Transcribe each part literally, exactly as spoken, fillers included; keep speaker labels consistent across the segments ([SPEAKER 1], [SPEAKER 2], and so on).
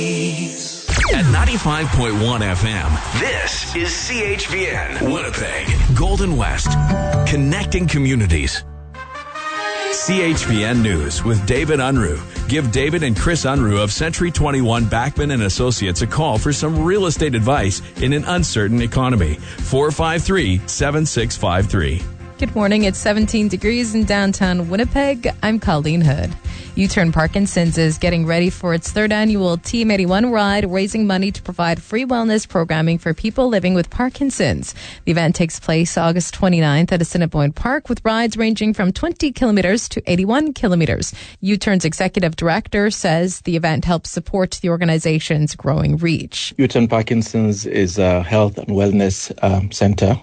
[SPEAKER 1] At ninety-five point one F M, this is C H V N, Winnipeg, Golden West, connecting communities. C H V N News with David Unruh. Give David and Chris Unruh of Century twenty-one Backman and Associates a call for some real estate advice in an uncertain economy. four five three, seven six five three.
[SPEAKER 2] Good morning. It's seventeen degrees in downtown Winnipeg. I'm Colleen Hood. U-Turn Parkinson's is getting ready for its third annual Team eighty-one ride, raising money to provide free wellness programming for people living with Parkinson's. The event takes place August twenty-ninth at Assiniboine Park, with rides ranging from twenty kilometers to eighty-one kilometers. U-Turn's executive director says the event helps support the organization's growing reach.
[SPEAKER 3] U-Turn Parkinson's is a health and wellness um, center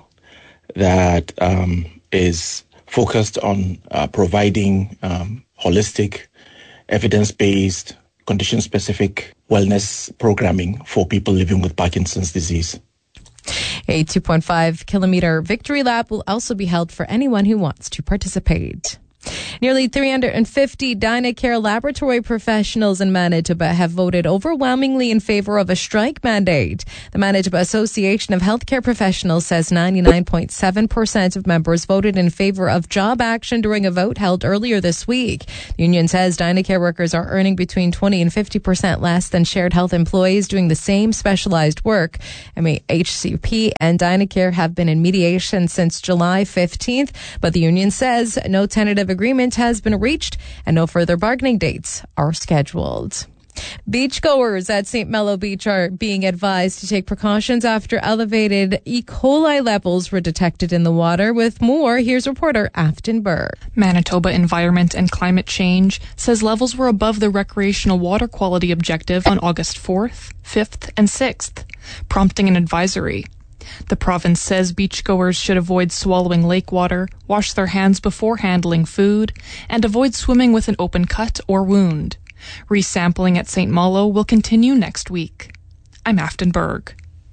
[SPEAKER 3] that um, is focused on uh, providing um, holistic, evidence-based, condition-specific wellness programming for people living with Parkinson's disease.
[SPEAKER 2] A two point five kilometer victory lap will also be held for anyone who wants to participate. Nearly three hundred fifty Dynacare laboratory professionals in Manitoba have voted overwhelmingly in favor of a strike mandate. The Manitoba Association of Healthcare Professionals says ninety-nine point seven percent of members voted in favor of job action during a vote held earlier this week. The union says Dynacare workers are earning between twenty and fifty percent less than shared health employees doing the same specialized work. I mean, H C P and Dynacare have been in mediation since July fifteenth, but the union says no tentative agreement has been reached and no further bargaining dates are scheduled. Beachgoers at Saint Malo Beach are being advised to take precautions after elevated E. coli levels were detected in the water. With more, here's reporter Afton Burr.
[SPEAKER 4] Manitoba Environment and Climate Change says levels were above the recreational water quality objective on August fourth, fifth, and sixth, prompting an advisory. The province says beachgoers should avoid swallowing lake water, wash their hands before handling food, and avoid swimming with an open cut or wound. Resampling at Saint Malo will continue next week. I'm Afton Berg.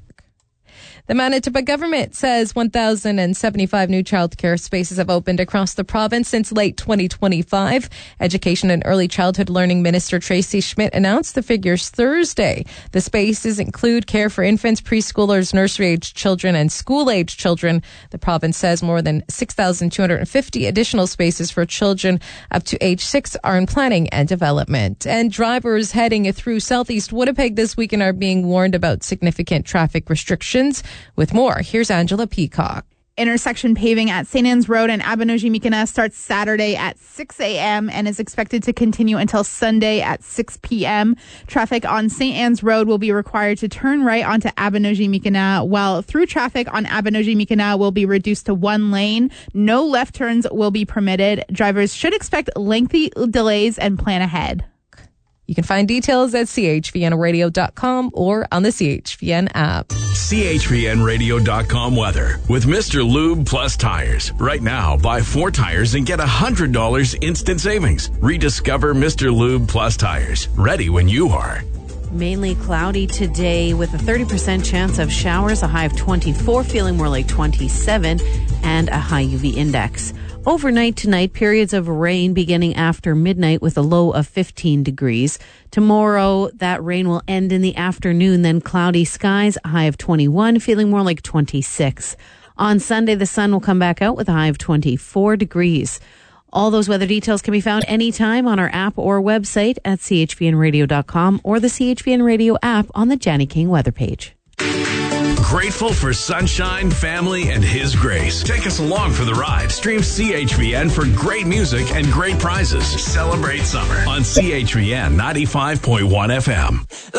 [SPEAKER 2] The Manitoba government says one thousand seventy-five new childcare spaces have opened across the province since late twenty twenty-five. Education and Early Childhood Learning Minister Tracy Schmidt announced the figures Thursday. The spaces include care for infants, preschoolers, nursery-aged children, and school-aged children. The province says more than six thousand two hundred fifty additional spaces for children up to age six are in planning and development. And drivers heading through southeast Winnipeg this weekend are being warned about significant traffic restrictions. With more, here's Angela Peacock.
[SPEAKER 5] Intersection paving at Saint Anne's Road and Abenogi-Michana starts Saturday at six a.m. and is expected to continue until Sunday at six p.m. Traffic on Saint Anne's Road will be required to turn right onto Abenogi-Michana, while through traffic on Abenogi-Michana will be reduced to one lane. No left turns will be permitted. Drivers should expect lengthy delays and plan ahead.
[SPEAKER 2] You can find details at c h v n radio dot com or on the C H V N app.
[SPEAKER 1] C H V N radio dot com weather with Mister Lube Plus Tires. Right now, buy four tires and get one hundred dollars instant savings. Rediscover Mister Lube Plus Tires. Ready when you are.
[SPEAKER 6] Mainly cloudy today with a thirty percent chance of showers, a high of twenty-four, feeling more like twenty-seven, and a high U V index. Overnight tonight, periods of rain beginning after midnight with a low of fifteen degrees. Tomorrow, that rain will end in the afternoon, then cloudy skies, a high of twenty-one, feeling more like twenty-six. On Sunday, the sun will come back out with a high of twenty-four degrees. All those weather details can be found anytime on our app or website at c h v n radio dot com or the C H V N Radio app on the Janny King weather page.
[SPEAKER 1] Grateful for sunshine, family, and His grace. Take us along for the ride. Stream C H V N for great music and great prizes. Celebrate summer on C H V N ninety-five point one F M.